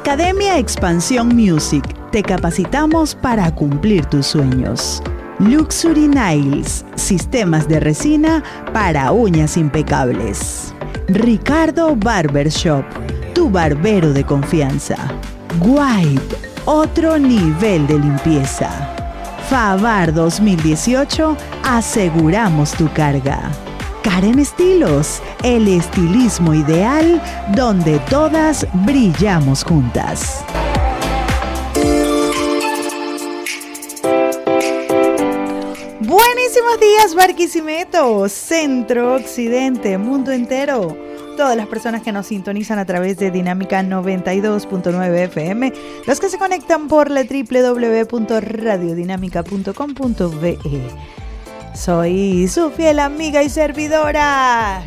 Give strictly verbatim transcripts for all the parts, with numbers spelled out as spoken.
Academia Expansión Music. Te capacitamos para cumplir tus sueños. Luxury Nails. Sistemas de resina para uñas impecables. Ricardo Barbershop. Tu barbero de confianza. Wipe. Otro nivel de limpieza. Favar dos mil dieciocho. Aseguramos tu carga. Karen Estilos, el estilismo ideal donde todas brillamos juntas. Buenísimos días, Barquisimeto, Centro, Occidente, mundo entero. Todas las personas que nos sintonizan a través de Dinámica noventa y dos punto nueve F M, los que se conectan por la doble u doble u doble u punto radio dinámica punto com punto be e. Soy su fiel amiga y servidora,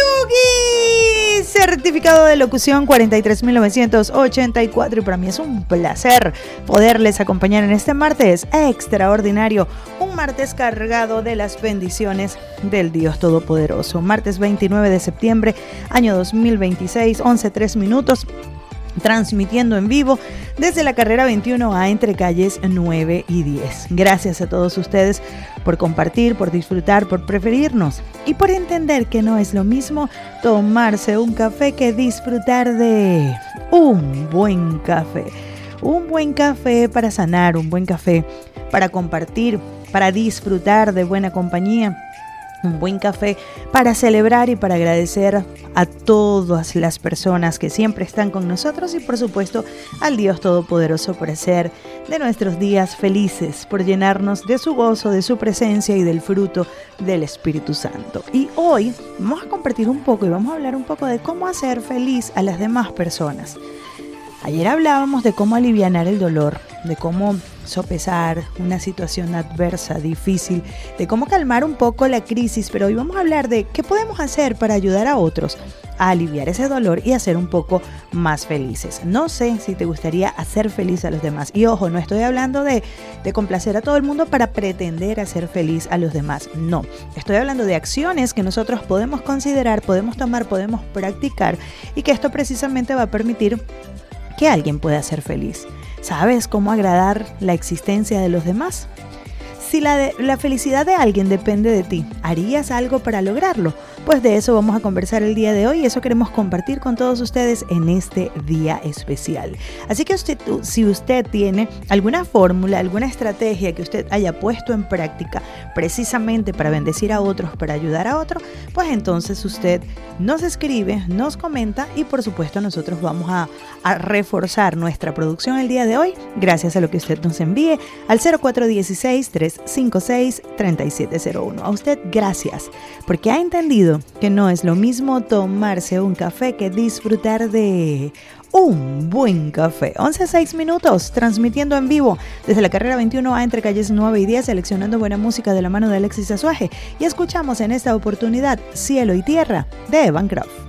Lugi, certificado de locución cuarenta y tres mil novecientos ochenta y cuatro, y para mí es un placer poderles acompañar en este martes extraordinario, un martes cargado de las bendiciones del Dios Todopoderoso. Martes veintinueve de septiembre, año dos mil veintiséis, once tres minutos. Transmitiendo en vivo desde la carrera veintiuno A entre calles nueve y diez. Gracias a todos ustedes por compartir, por disfrutar, por preferirnos y por entender que no es lo mismo tomarse un café que disfrutar de un buen café. Un buen café para sanar, un buen café para compartir, para disfrutar de buena compañía. Un buen café para celebrar y para agradecer a todas las personas que siempre están con nosotros y por supuesto al Dios Todopoderoso por hacer de nuestros días felices, por llenarnos de su gozo, de su presencia y del fruto del Espíritu Santo. Y hoy vamos a compartir un poco y vamos a hablar un poco de cómo hacer feliz a las demás personas. Ayer hablábamos de cómo alivianar el dolor, de cómo sopesar una situación adversa, difícil, de cómo calmar un poco la crisis, pero hoy vamos a hablar de qué podemos hacer para ayudar a otros a aliviar ese dolor y a ser un poco más felices. No sé si te gustaría hacer feliz a los demás. Y ojo, no estoy hablando de, de complacer a todo el mundo para pretender hacer feliz a los demás. No, estoy hablando de acciones que nosotros podemos considerar, podemos tomar, podemos practicar y que esto precisamente va a permitir que alguien pueda ser feliz. ¿Sabes cómo agradar la existencia de los demás? Si la, de, la felicidad de alguien depende de ti, ¿harías algo para lograrlo? Pues de eso vamos a conversar el día de hoy y eso queremos compartir con todos ustedes en este día especial. Así que usted, si usted tiene alguna fórmula, alguna estrategia que usted haya puesto en práctica precisamente para bendecir a otros, para ayudar a otros, pues entonces usted nos escribe, nos comenta y por supuesto nosotros vamos a, a reforzar nuestra producción el día de hoy gracias a lo que usted nos envíe al cero cuatro uno seis, tres cinco seis, tres siete cero uno. A usted gracias porque ha entendido que no es lo mismo tomarse un café que disfrutar de un buen café. once seis minutos, transmitiendo en vivo desde la carrera veintiuno A entre calles nueve y diez, seleccionando buena música de la mano de Alexis Azuaje, y escuchamos en esta oportunidad Cielo y Tierra de Evan Croft.